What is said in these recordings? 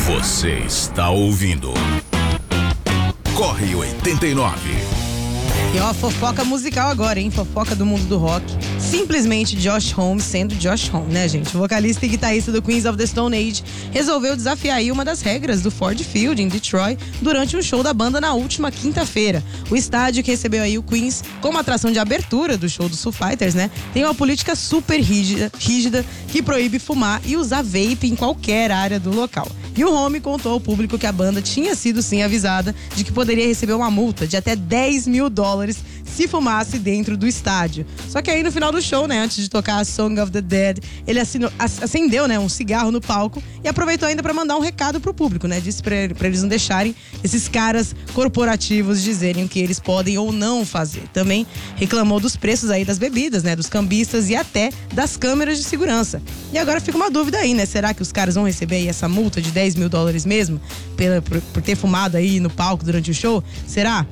Você está ouvindo Corre 89. E ó, fofoca musical agora, hein? Fofoca do mundo do rock. Simplesmente Josh Homme sendo Josh Homme, né, gente? O vocalista e guitarrista do Queens of the Stone Age resolveu desafiar aí uma das regras do Ford Field, em Detroit, durante um show da banda na última quinta-feira. O estádio que recebeu aí o Queens como atração de abertura do show dos Foo Fighters, né? Tem uma política super rígida que proíbe fumar e usar vape em qualquer área do local. E o Homme contou ao público que a banda tinha sido sim avisada de que poderia receber uma multa de até $10 mil se fumasse dentro do estádio. Só que aí no final do show, né, antes de tocar a Song of the Dead, ele acendeu, né, um cigarro no palco e aproveitou ainda para mandar um recado pro público, né? Disse pra eles não deixarem esses caras corporativos dizerem o que eles podem ou não fazer. Também reclamou dos preços aí das bebidas, né, dos cambistas e até das câmeras de segurança. E agora fica uma dúvida aí, né? Será que os caras vão receber aí essa multa de $10 mil mesmo por ter fumado aí no palco durante o show? Será?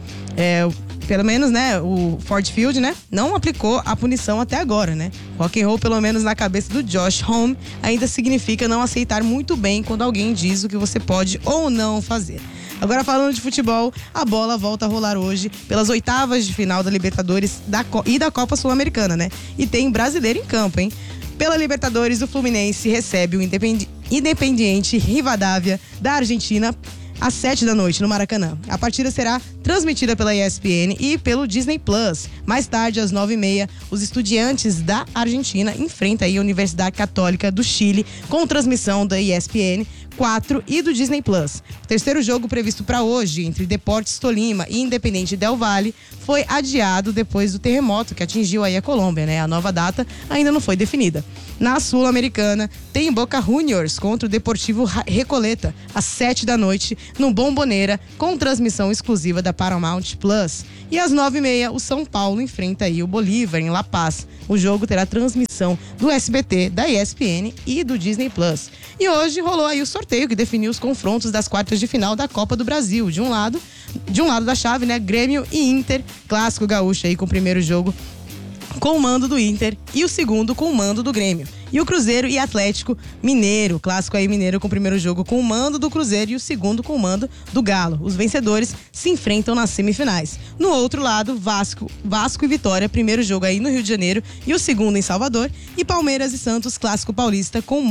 Pelo menos, né, o Ford Field, né, não aplicou a punição até agora, né? Rock and roll, pelo menos na cabeça do Josh Homme, ainda significa não aceitar muito bem quando alguém diz o que você pode ou não fazer. Agora, falando de futebol, a bola volta a rolar hoje pelas oitavas de final da Libertadores e da Copa Sul-Americana, né? E tem brasileiro em campo, hein? Pela Libertadores, o Fluminense recebe o Independiente Rivadavia da Argentina às 7 da noite, no Maracanã. A partida será transmitida pela ESPN e pelo Disney Plus. Mais tarde, às 9h30, os Estudiantes da Argentina enfrentam aí a Universidade Católica do Chile, com transmissão da ESPN 4 e do Disney Plus. O terceiro jogo previsto para hoje, entre Deportes Tolima e Independente Del Valle, foi adiado depois do terremoto que atingiu aí a Colômbia, né? A nova data ainda não foi definida. Na Sul-Americana, tem Boca Juniors contra o Deportivo Recoleta, às 7 da noite, no Bombonera, com transmissão exclusiva da Paramount Plus. E às 9h30, o São Paulo enfrenta aí o Bolívar, em La Paz. O jogo terá transmissão do SBT, da ESPN e do Disney Plus. E hoje rolou aí o sorteio que definiu os confrontos das quartas de final da Copa do Brasil. De um lado da chave, né, Grêmio e Inter, clássico gaúcho aí com o primeiro jogo com o mando do Inter e o segundo com o mando do Grêmio. E o Cruzeiro e Atlético Mineiro, clássico aí mineiro com o primeiro jogo com o mando do Cruzeiro e o segundo com o mando do Galo. Os vencedores se enfrentam nas semifinais. No outro lado, Vasco e Vitória, primeiro jogo aí no Rio de Janeiro e o segundo em Salvador. E Palmeiras e Santos, clássico paulista com o